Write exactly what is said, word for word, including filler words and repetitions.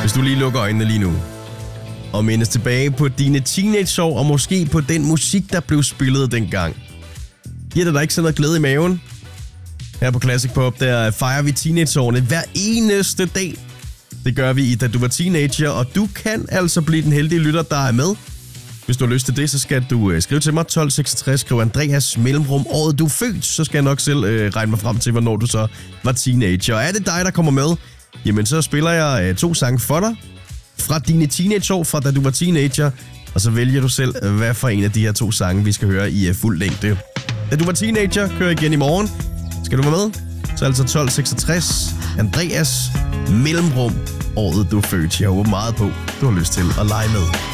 Hvis du lige lukker øjnene lige nu og mindes tilbage på dine teenageår og måske på den musik, der blev spillet dengang. Giver det dig ikke sådan noget glæde i maven? Her på Classic Pop, der fejrer vi teenageårene hver eneste dag. Det gør vi i Da Du Var Teenager, og du kan altså blive den heldige lytter, der er med. Hvis du har lyst til det, så skal du skrive til mig tolv seksogtres, skriv Andreas mellemrum året du er født, så skal jeg nok selv øh, regne mig frem til, hvornår du så var teenager. Og er det dig, der kommer med, jamen så spiller jeg øh, to sange for dig fra dine teenageår, fra Da Du Var Teenager, og så vælger du selv, hvad for en af de her to sange, vi skal høre i uh, fuld længde. Da Du Var Teenager kører igen i morgen. Skal du være med? Så altså tolv seksogtres, Andreas mellemrum året du er født. Jeg håber meget på, du har lyst til at lege med.